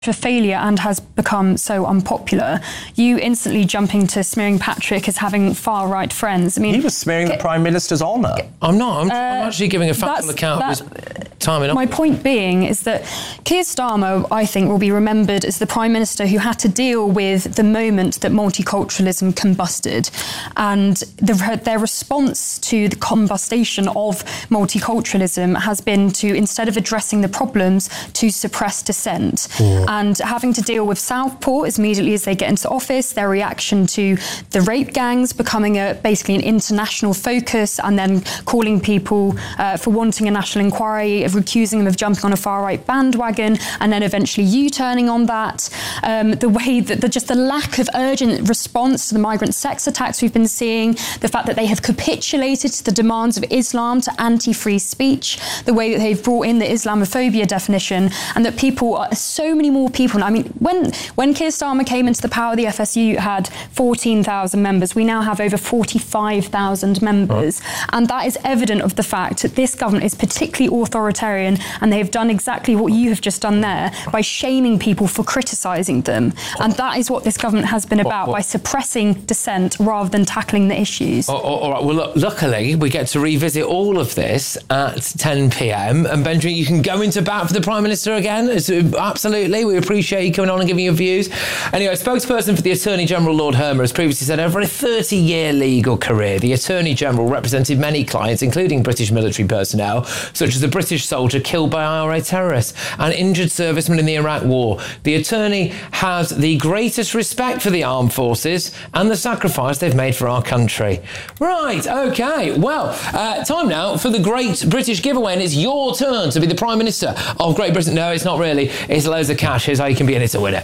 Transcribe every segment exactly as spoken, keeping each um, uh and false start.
for failure and has become so unpopular, you instantly jumping to smearing Patrick as having far-right friends. I mean, he was smearing the Prime Minister's honour. I'm not. I'm, Uh, I'm actually giving a factual account of his time in office. My point being is that Keir Starmer, I think, will be remembered as the Prime Minister who had to deal with the moment that multiculturalism combusted, and the, their response to the combustion of multiculturalism has been to, instead of addressing the problems, to suppress dissent. Yeah. And having to deal with Southport as immediately as they get into office, their reaction to the rape gangs becoming a, basically an international focus, and then calling people uh, for wanting a national inquiry, of accusing them of jumping on a far-right bandwagon, and then eventually U-turning on that. Um, the way that the, just the lack of urgent response to the migrant sex attacks we've been seeing, the fact that they have capitulated to the demands of Islam, to anti-free speech, the way that they've brought in the Islamophobia definition, and that people are so many more people now. I mean, when when Keir Starmer came into the power, the F S U had fourteen thousand members. We now have over forty-five thousand members. Right. And that is evident of the fact that this government is particularly authoritarian, and they have done exactly what you have just done there by shaming people for criticising them. And that is what this government has been about, by suppressing dissent rather than tackling the issues. Oh, oh, all right. Well, look, luckily, we get to revisit all of this at ten p.m. And Benjamin, you can go into bat for the Prime Minister again. It's, absolutely. We appreciate you coming on and giving your views. Anyway, spokesperson for the Attorney General, Lord Hermer, has previously said over a thirty-year legal career, the Attorney General represented many clients, including British military personnel, such as the British soldier killed by I R A terrorists and injured servicemen in the Iraq War. The Attorney has the greatest respect for the armed forces and the sacrifice they've made for our country. Right, OK. Well, uh, time now for the Great British Giveaway, and it's your turn to be the Prime Minister of Great Britain. No, it's not really. It's loads of cash. Here's how you can be in it to win it.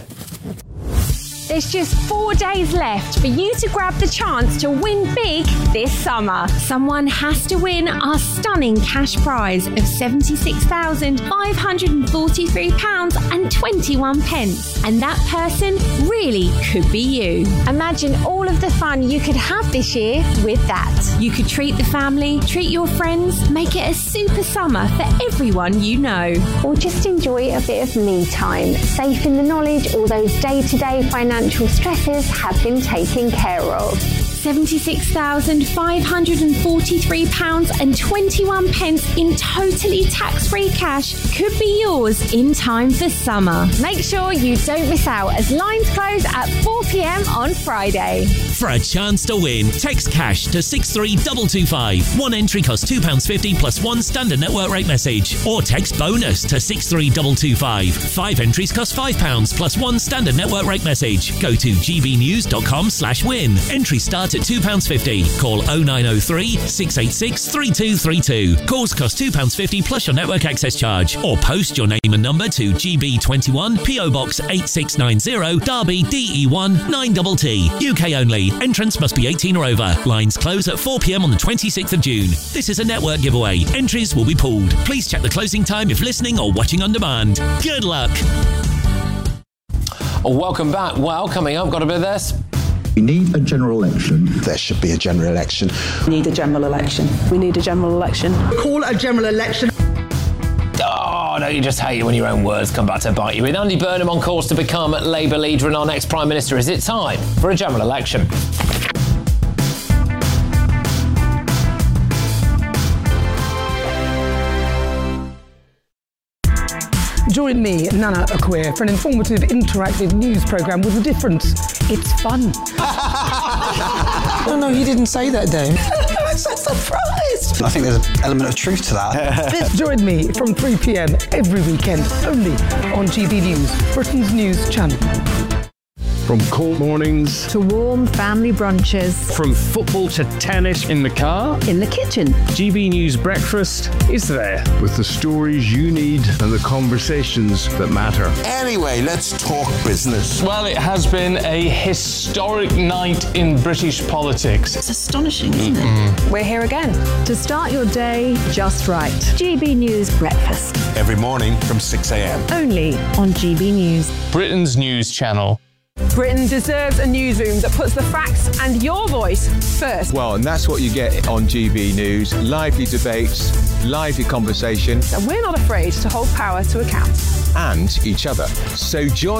There's just four days left for you to grab the chance to win big this summer. Someone has to win our stunning cash prize of seventy-six thousand five hundred forty-three pounds and twenty-one pence. And that person really could be you. Imagine all of the fun you could have this year with that. You could treat the family, treat your friends, make it a super summer for everyone you know. Or just enjoy a bit of me time, safe in the knowledge all those day-to-day financial Financial stresses have been taken care of. seventy-six thousand five hundred forty-three pounds and twenty-one pence in totally tax-free cash could be yours in time for summer. Make sure you don't miss out, as lines close at four p.m. on Friday. For a chance to win, text cash to six three two two five. One entry costs two pounds fifty plus one standard network rate message. Or text bonus to six three two two five. Five entries cost five pounds plus one standard network rate message. Go to gbnews.com slash win. Entry start at two pounds fifty. Call oh nine oh three, six eight six, three two three two. Calls cost two pounds fifty plus your network access charge. Or post your name and number to G B twenty-one, P O Box eight six nine zero, Derby D E one nine T T. U K only. Entrance must be eighteen or over. Lines close at four p.m. on the twenty-sixth of June. This is a network giveaway. Entries will be pooled. Please check the closing time if listening or watching on demand. Good luck. Welcome back. Well, coming up, got a bit of this. We need a general election. There should be a general election. We need a general election. We need a general election. Call a general election. Oh, don't you just hate it when your own words come back to bite you? With Andy Burnham on course to become Labour leader and our next Prime Minister, is it time for a general election? Join me, Nana Akua, for an informative, interactive news programme with a difference. It's fun. No, no, you didn't say that, Dave. I'm so surprised. I think there's an element of truth to that. Join me from three p.m. every weekend, only on G B News, Britain's news channel. From cold mornings to warm family brunches, from football to tennis in the car, in the kitchen, G B News Breakfast is there with the stories you need and the conversations that matter. Anyway, let's talk business. Well, it has been a historic night in British politics. It's astonishing, isn't mm-hmm. it? We're here again to start your day just right. G B News Breakfast. Every morning from six a.m. Only on G B News. Britain's news channel. Britain deserves a newsroom that puts the facts and your voice first. Well, and that's what you get on G B News. Lively debates, lively conversation. And we're not afraid to hold power to account. And each other. So join